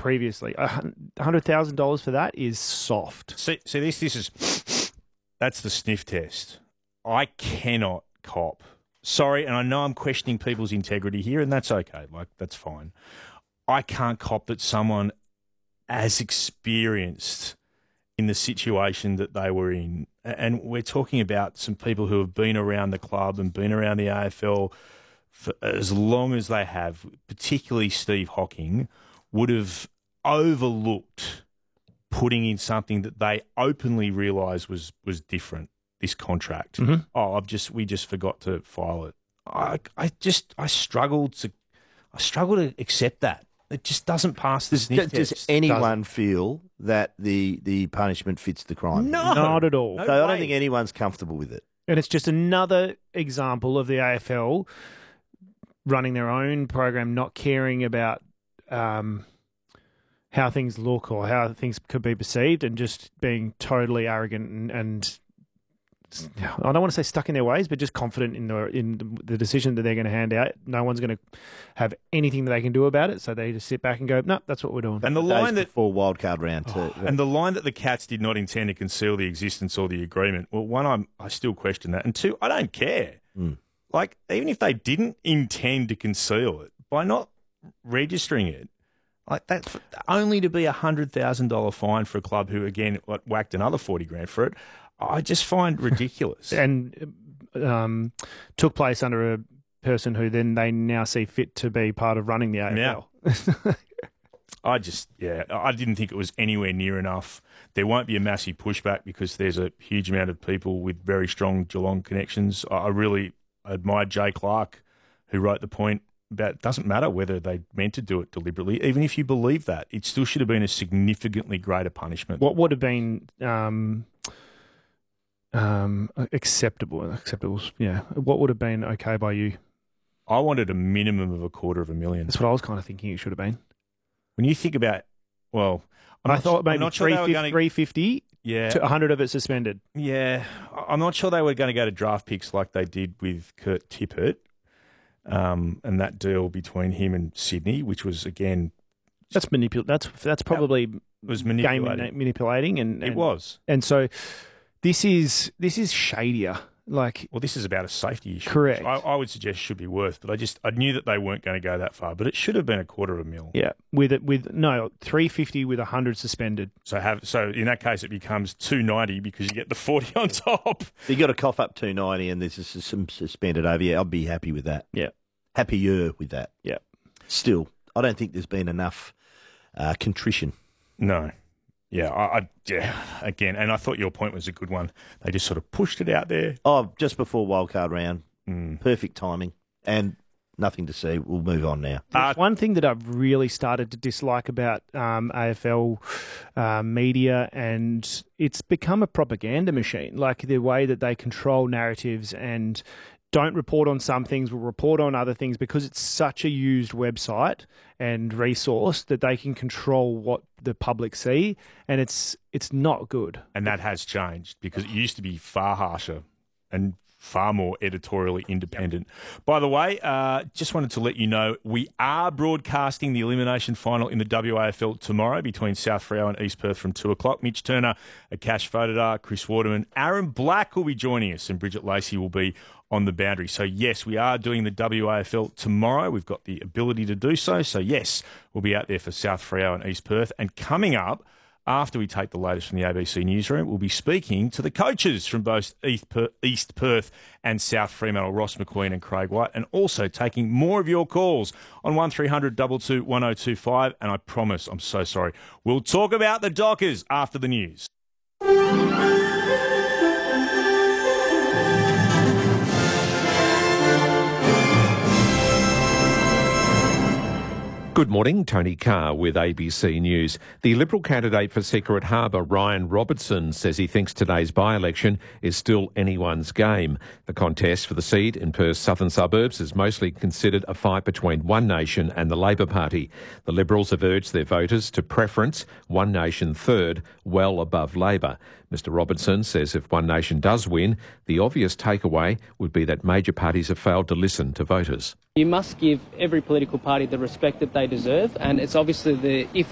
previously. $100,000 for that is soft. See, this is that's the sniff test. I cannot cop. Sorry, and I know I'm questioning people's integrity here, and that's okay. Like, that's fine. I can't cop that someone as experienced in the situation that they were in, and we're talking about some people who have been around the club and been around the AFL for as long as they have, particularly Steve Hocking, would have overlooked putting in something that they openly realised was different. This contract. Mm-hmm. Oh, we just forgot to file it. I struggle to accept that. It just doesn't pass the sniff test. Does anyone feel that the punishment fits the crime? No, not at all. No So I way. don't think anyone's comfortable with it. And it's just another example of the AFL running their own program, not caring about how things look or how things could be perceived, and just being totally arrogant and I don't want to say stuck in their ways, but just confident in the decision that they're going to hand out. No one's going to have anything that they can do about it, so they just sit back and go, "No, that's what we're doing." And the line that before wildcard round too. and the line that the Cats did not intend to conceal the existence or the agreement. Well, one, I still question that, and two, I don't care. Like, even if they didn't intend to conceal it, by not registering it, like that, only to be $100,000 fine for a club who again whacked another $40,000 for it, I just find ridiculous. And took place under a person who then they now see fit to be part of running the AFL. Yeah. I didn't think it was anywhere near enough. There won't be a massive pushback because there's a huge amount of people with very strong Geelong connections. I really admired Jay Clark, who wrote the point about it doesn't matter whether they meant to do it deliberately. Even if you believe that, it still should have been a significantly greater punishment. What would have been acceptable? Yeah. What would have been okay by you? I wanted a minimum of $250,000. That's what I was kind of thinking it should have been. When you think about, well, I thought maybe not sure 350 to 100 of it suspended. Yeah, I'm not sure they were going to go to draft picks like they did with Kurt Tippett, and that deal between him and Sydney, which was again that's probably was manipulating, and it was, and so this is shadier. Like, well, this is about a safety issue. Correct. I would suggest should be worth, but I knew that they weren't going to go that far, but it should have been $250,000. Yeah, with 350 with 100 suspended. So in that case, it becomes $290 because you get the 40 on top. So you got to cough up $290 and there's some suspended over. Yeah, I'd be happy with that. Yeah, happier with that. Yeah. Still, I don't think there's been enough contrition. No. Yeah, again, and I thought your point was a good one. They just sort of pushed it out there. Oh, just before wildcard round. Perfect timing and nothing to see. We'll move on now. One thing that I've really started to dislike about AFL media, and it's become a propaganda machine, like the way that they control narratives and don't report on some things, will report on other things because it's such a used website and resource that they can control what the public see, and it's not good. And that has changed because it used to be far harsher and far more editorially independent. Yep. By the way, just wanted to let you know we are broadcasting the elimination final in the WAFL tomorrow between South Freo and East Perth from 2:00. Mitch Turner, Akash Fodadar, Chris Waterman, Aaron Black will be joining us, and Bridget Lacey will be on the boundary. So, yes, we are doing the WAFL tomorrow. We've got the ability to do so. So, yes, we'll be out there for South Freo and East Perth. And coming up, after we take the latest from the ABC newsroom, we'll be speaking to the coaches from both East Perth and South Fremantle, Ross McQueen and Craig White, and also taking more of your calls on 1300 22 1025. And I promise, I'm so sorry, we'll talk about the Dockers after the news. Good morning, Tony Carr with ABC News. The Liberal candidate for Secret Harbour, Ryan Robertson, says he thinks today's by-election is still anyone's game. The contest for the seat in Perth's southern suburbs is mostly considered a fight between One Nation and the Labor Party. The Liberals have urged their voters to preference One Nation third, well above Labor. Mr Robertson says if One Nation does win, the obvious takeaway would be that major parties have failed to listen to voters. You must give every political party the respect that they deserve, and it's obviously if